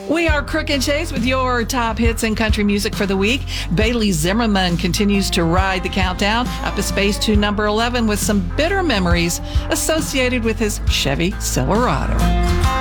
We are Crook and Chase with your top hits in country music for the week. Bailey Zimmerman continues to ride the countdown up a space to number 11 with some bitter memories associated with his Chevy Silverado.